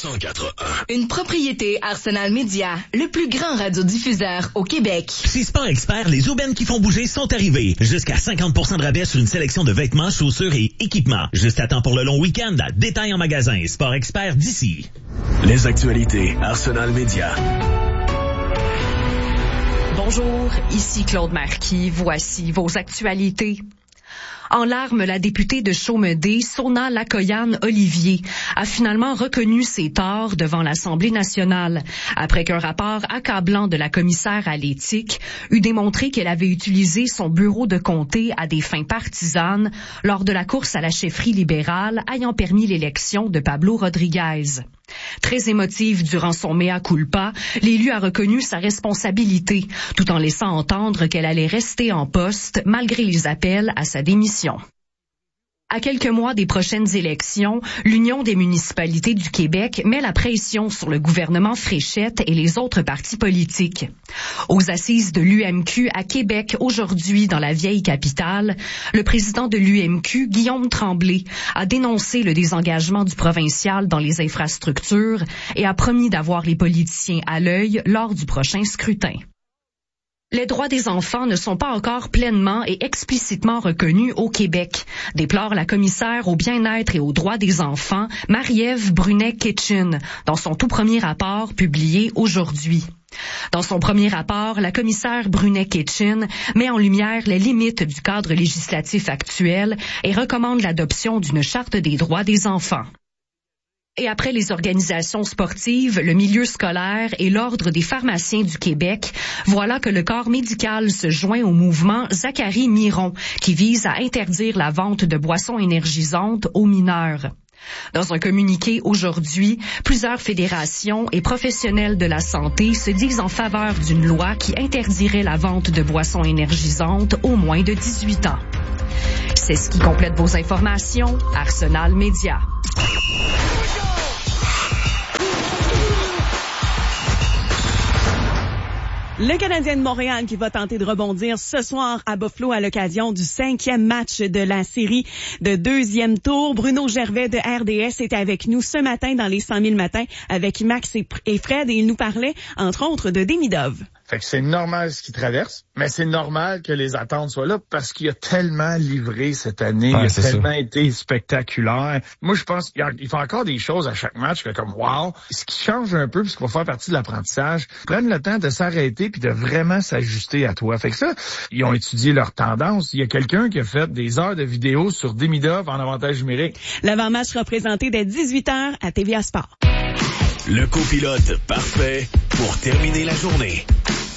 104.1. Une propriété Arsenal Média, le plus grand radiodiffuseur au Québec. Chez Sport Expert, les aubaines qui font bouger sont arrivées. Jusqu'à 50% de rabais sur une sélection de vêtements, chaussures et équipements. Juste à temps pour le long week-end. Détail en magasin. Sport Expert d'ici. Les actualités Arsenal Média. Bonjour, ici Claude Marquis. Voici vos actualités. En larmes, la députée de Chaumeday, Sona Lacoyan-Olivier, a finalement reconnu ses torts devant l'Assemblée nationale, après qu'un rapport accablant de la commissaire à l'éthique eut démontré qu'elle avait utilisé son bureau de comté à des fins partisanes lors de la course à la chefferie libérale ayant permis l'élection de Pablo Rodriguez. Très émotive durant son mea culpa, l'élu a reconnu sa responsabilité, tout en laissant entendre qu'elle allait rester en poste malgré les appels à sa démission. À quelques mois des prochaines élections, l'Union des municipalités du Québec met la pression sur le gouvernement Fréchette et les autres partis politiques. Aux assises de l'UMQ à Québec aujourd'hui dans la vieille capitale, le président de l'UMQ, Guillaume Tremblay, a dénoncé le désengagement du provincial dans les infrastructures et a promis d'avoir les politiciens à l'œil lors du prochain scrutin. Les droits des enfants ne sont pas encore pleinement et explicitement reconnus au Québec, déplore la commissaire au bien-être et aux droits des enfants, Marie-Ève Brunet-Kitchen, dans son tout premier rapport publié aujourd'hui. Dans son premier rapport, la commissaire Brunet-Kitchen met en lumière les limites du cadre législatif actuel et recommande l'adoption d'une charte des droits des enfants. Et après les organisations sportives, le milieu scolaire et l'Ordre des pharmaciens du Québec, voilà que le corps médical se joint au mouvement Zachary Miron, qui vise à interdire la vente de boissons énergisantes aux mineurs. Dans un communiqué aujourd'hui, plusieurs fédérations et professionnels de la santé se disent en faveur d'une loi qui interdirait la vente de boissons énergisantes aux moins de 18 ans. C'est ce qui complète vos informations. Arsenal Média. Le Canadien de Montréal qui va tenter de rebondir ce soir à Buffalo à l'occasion du 5e match de la série de 2e tour. Bruno Gervais de RDS était avec nous ce matin dans les 100 000 matins avec Max et Fred et il nous parlait entre autres de Demidov. Fait que c'est normal ce qu'il traverse, mais c'est normal que les attentes soient là parce qu'il a tellement livré cette année, il a tellement été spectaculaire. Moi, je pense qu'il fait encore des choses à chaque match que comme wow. Ce qui change un peu, puisqu'il va faire partie de l'apprentissage, prennent le temps de s'arrêter puis de vraiment s'ajuster à toi. Fait que ça, ils ont étudié leurs tendances. Il y a quelqu'un qui a fait des heures de vidéos sur Demidov en avantage numérique. L'avant-match représenté dès 18h à TVA Sport. Le copilote parfait pour terminer la journée.